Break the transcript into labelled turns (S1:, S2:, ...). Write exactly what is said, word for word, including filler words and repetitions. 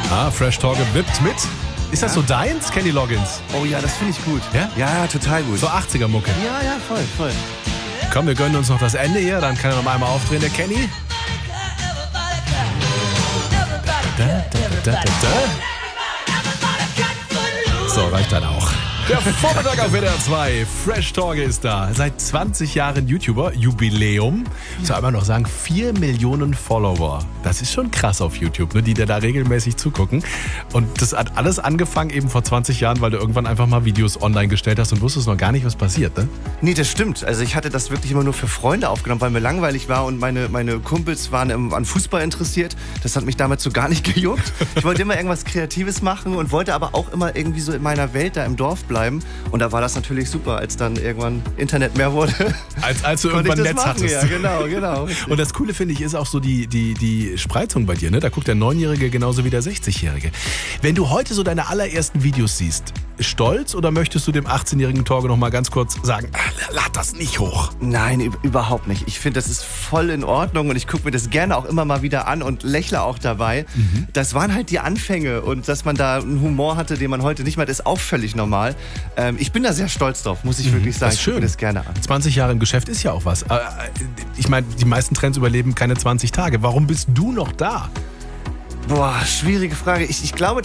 S1: Ah, Fresh Torge wippt mit. Ist das so deins, Kenny Loggins?
S2: Oh ja, das finde ich gut.
S1: Ja?
S2: Ja, total gut.
S1: So achtziger-Mucke.
S2: Ja, ja, voll, voll.
S1: Komm, wir gönnen uns noch das Ende hier, dann kann er noch mal einmal aufdrehen, der Kenny. Da, da, da, da, da. So, reicht dann auch. Der Vormittag auf W D R zwei. Fresh Torge ist da. Seit zwanzig Jahren YouTuber. Jubiläum. Soll aber noch sagen, vier Millionen Follower. Das ist schon krass auf YouTube, ne, die dir da regelmäßig zugucken. Und das hat alles angefangen eben vor zwanzig Jahren, weil du irgendwann einfach mal Videos online gestellt hast und wusstest noch gar nicht, was passiert, ne?
S2: Nee, das stimmt. Also ich hatte das wirklich immer nur für Freunde aufgenommen, weil mir langweilig war und meine, meine Kumpels waren im, an Fußball interessiert. Das hat mich damals so gar nicht gejuckt. Ich wollte immer irgendwas Kreatives machen und wollte aber auch immer irgendwie so in meiner Welt da im Dorf bleiben. Und da war das natürlich super, als dann irgendwann Internet mehr wurde.
S1: Als, als du irgendwann Netz
S2: machen.
S1: hattest.
S2: Ja, genau, genau.
S1: Und das Coole, finde ich, ist auch so die, die, die Spreizung bei dir. Ne? Da guckt der Neunjährige genauso wie der sechzigjährige. Wenn du heute so deine allerersten Videos siehst, stolz oder möchtest du dem achtzehnjährigen Torge noch mal ganz kurz sagen, ah, lad das nicht hoch?
S2: Nein, überhaupt nicht. Ich finde, das ist voll in Ordnung und ich gucke mir das gerne auch immer mal wieder an und lächle auch dabei. Mhm. Das waren halt die Anfänge und dass man da einen Humor hatte, den man heute nicht mehr hat, ist auch völlig normal. Ähm, ich bin da sehr stolz drauf, muss ich mhm. wirklich sagen.
S1: Das ist schön.
S2: Ich gucke mir das gerne an.
S1: zwanzig Jahre im Geschäft ist ja auch was. Ich meine, die meisten Trends überleben keine zwanzig Tage. Warum bist du noch da?
S2: Boah, schwierige Frage. Ich, ich glaube